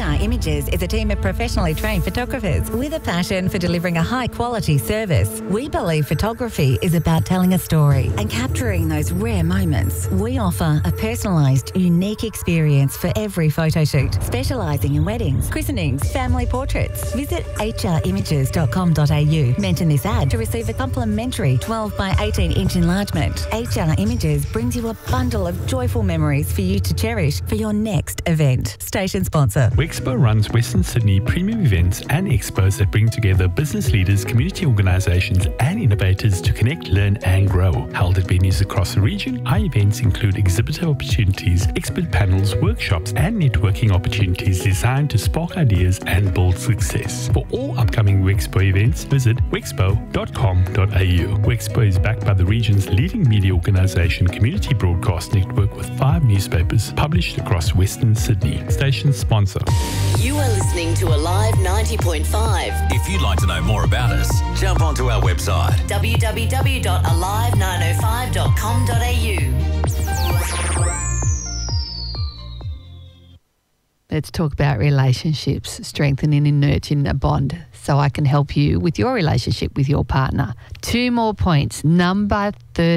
HR Images is a team of professionally trained photographers with a passion for delivering a high-quality service. We believe photography is about telling a story and capturing those rare moments. We offer a personalised, unique experience for every photo shoot, specialising in weddings, christenings, family portraits. Visit hrimages.com.au. Mention this ad to receive a complimentary 12 by 18-inch enlargement. HR Images brings you a bundle of joyful memories for you to cherish for your next event. Station sponsor. Wexpo runs Western Sydney premium events and expos that bring together business leaders, community organisations and innovators to connect, learn and grow. Held at venues across the region, our events include exhibitor opportunities, expert panels, workshops and networking opportunities designed to spark ideas and build success. For all upcoming Wexpo events, visit wexpo.com.au. Wexpo is backed by the region's leading media organisation, Community Broadcast Network, with 5 newspapers published across Western Sydney. Station sponsor. You are listening to Alive 90.5. If you'd like to know more about us, jump onto our website www.alive905.com.au. Let's talk about relationships, strengthening and nurturing a bond so I can help you with your relationship with your partner. 2 more points. Number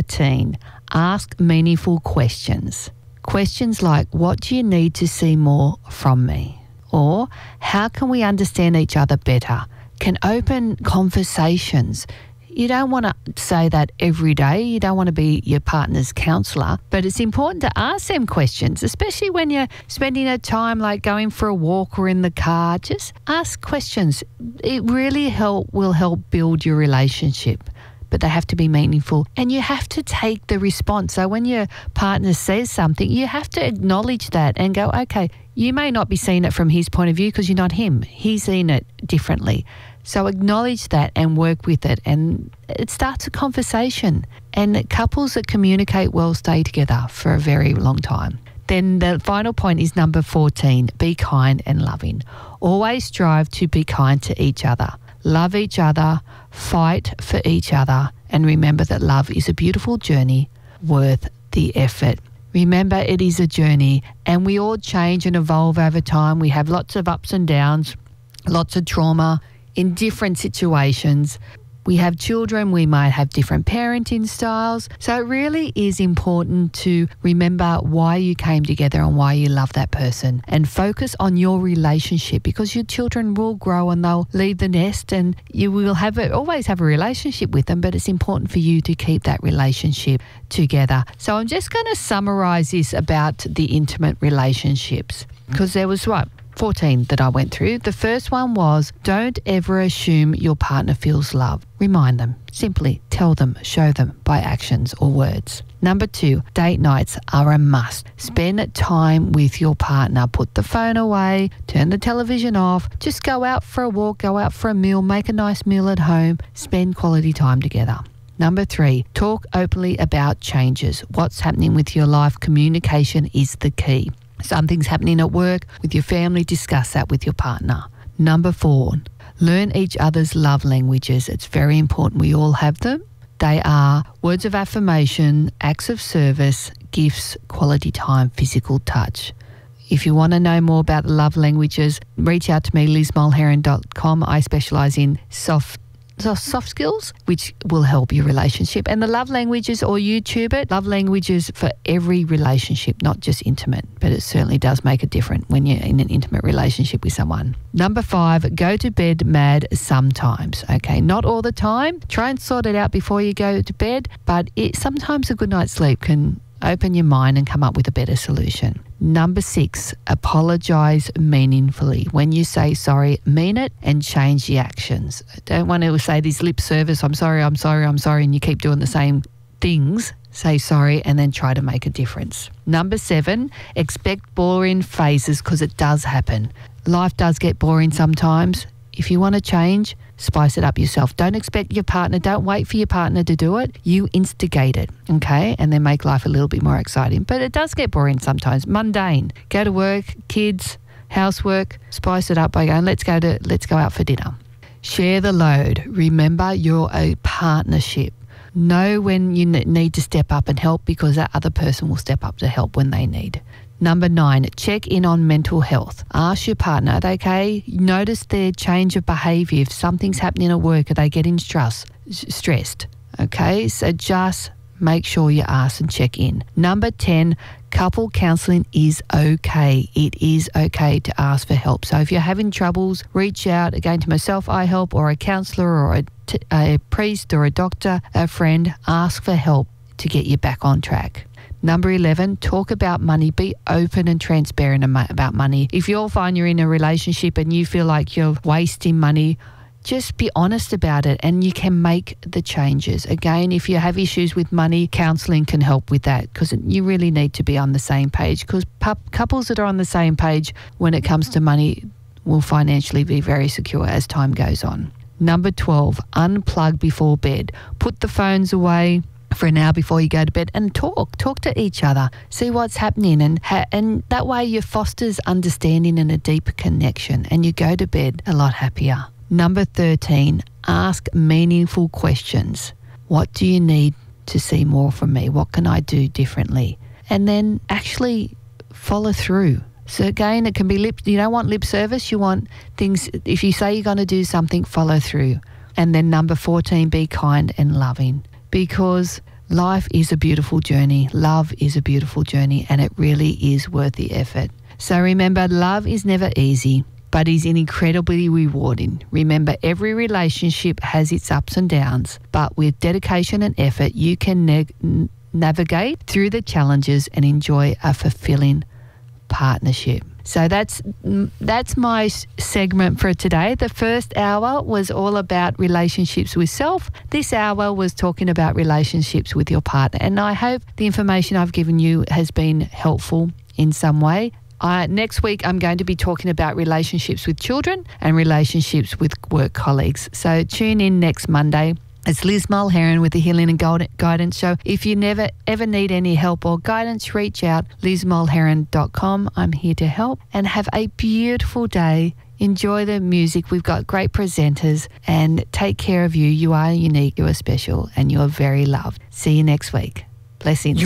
13, ask meaningful questions. Questions like, what do you need to see more from me? Or, how can we understand each other better? Can open conversations. You don't want to say that every day. You don't want to be your partner's counsellor, but it's important to ask them questions, especially when you're spending a time like going for a walk or in the car. Just ask questions. It really will help build your relationship, but they have to be meaningful and you have to take the response. So when your partner says something, you have to acknowledge that and go, okay, you may not be seeing it from his point of view because you're not him. He's seeing it differently. So acknowledge that and work with it, and it starts a conversation. And couples that communicate well stay together for a very long time. Then the final point is number 14, be kind and loving. Always strive to be kind to each other. Love each other, fight for each other, and remember that love is a beautiful journey worth the effort. Remember, it is a journey and we all change and evolve over time. We have lots of ups and downs, lots of trauma in different situations. We have children, we might have different parenting styles. So it really is important to remember why you came together and why you love that person, and focus on your relationship, because your children will grow and they'll leave the nest and you will always have a relationship with them, but it's important for you to keep that relationship together. So I'm just going to summarise this about the intimate relationships, because there was 14 that I went through. The first one was, don't ever assume your partner feels love. Remind them. Simply tell them, show them by actions or words. Number 2, date nights are a must. Spend time with your partner. Put the phone away, turn the television off, just go out for a walk, go out for a meal, make a nice meal at home, spend quality time together. Number 3, talk openly about changes. What's happening with your life? Communication is the key. Something's happening at work, with your family, discuss that with your partner. Number 4, learn each other's love languages. It's very important. We all have them. They are words of affirmation, acts of service, gifts, quality time, physical touch. If you want to know more about the love languages, reach out to me, lizmulheron.com. I specialise in soft skills, which will help your relationship. And the love languages, or YouTube it, love languages for every relationship, not just intimate, but it certainly does make a difference when you're in an intimate relationship with someone. Number 5, go to bed mad sometimes. Okay, not all the time. Try and sort it out before you go to bed, but sometimes a good night's sleep can open your mind and come up with a better solution. Number 6, apologise meaningfully. When you say sorry, mean it and change the actions. Don't want to say this lip service, I'm sorry, and you keep doing the same things. Say sorry and then try to make a difference. Number 7, expect boring phases, because it does happen. Life does get boring sometimes. If you want to change, spice it up yourself. Don't expect your partner, don't wait for your partner to do it. You instigate it, okay? And then make life a little bit more exciting. But it does get boring sometimes, mundane. Go to work, kids, housework, spice it up by going, let's go out for dinner. Share the load. Remember, you're a partnership. Know when you need to step up and help, because that other person will step up to help when they need. Number 9, check in on mental health. Ask your partner, are they okay? Notice their change of behaviour. If something's happening at work, are they getting stressed? Okay, so just make sure you ask and check in. Number 10, couple counselling is okay. It is okay to ask for help. So if you're having troubles, reach out again to myself, iHelp, or a counsellor or a priest or a doctor, a friend. Ask for help to get you back on track. Number 11, talk about money. Be open and transparent about money. If you all find you're in a relationship and you feel like you're wasting money, just be honest about it and you can make the changes. Again, if you have issues with money, counselling can help with that, because you really need to be on the same page, because couples that are on the same page when it comes to money will financially be very secure as time goes on. Number 12, unplug before bed. Put the phones away for an hour before you go to bed and talk to each other, see what's happening, and that way you fosters understanding and a deeper connection, and you go to bed a lot happier. Number 13, ask meaningful questions. What do you need to see more from me? What can I do differently? And then actually follow through. So again, it can be you don't want lip service, you want things. If you say you're going to do something, follow through. And then number 14, be kind and loving, because life is a beautiful journey. Love is a beautiful journey, and it really is worth the effort. So remember, love is never easy, but is incredibly rewarding. Remember, every relationship has its ups and downs, but with dedication and effort, you can navigate through the challenges and enjoy a fulfilling partnership. So that's my segment for today. The first hour was all about relationships with self. This hour was talking about relationships with your partner. And I hope the information I've given you has been helpful in some way. Next week, I'm going to be talking about relationships with children and relationships with work colleagues. So tune in next Monday. It's Liz Mulherron with the Healing and Guidance Show. If you ever need any help or guidance, reach out, lizmulherron.com. I'm here to help, and have a beautiful day. Enjoy the music. We've got great presenters, and take care of you. You are unique, you are special, and you are very loved. See you next week. Blessings.